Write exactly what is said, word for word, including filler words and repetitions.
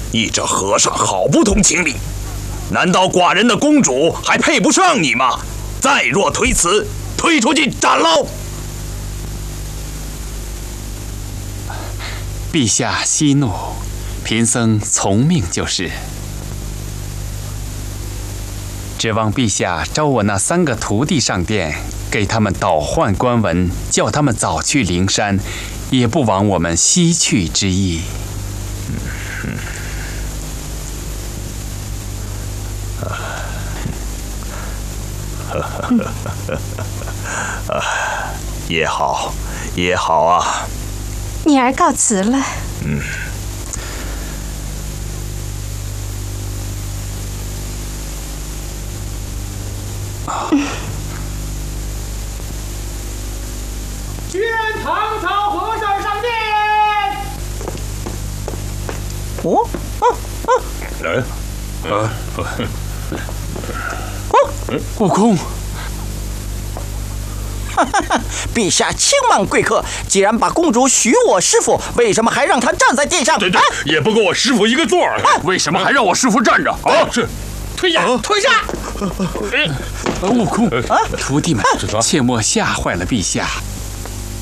你这和尚好不通情理！难道寡人的公主还配不上你吗？再若推辞，推出去斩喽！ 陛下息怒，贫僧从命就是。指望陛下招我那三个徒弟上殿，给他们倒换官文，叫他们早去灵山，也不枉我们西去之意。 嗯嗯啊，也好，也好啊。 女儿告辞了。 嗯。 宣唐朝和尚上殿。 哦，啊啊！ 来，啊， 哦，悟空。 哈哈哈！陛下轻慢贵客，既然把公主许我师傅，为什么还让她站在殿上？ 对对，也不给我师傅一个座儿。 为什么还让我师傅站着？ 啊，是。 退下！退下！ 悟空，徒弟们，切莫吓坏了陛下。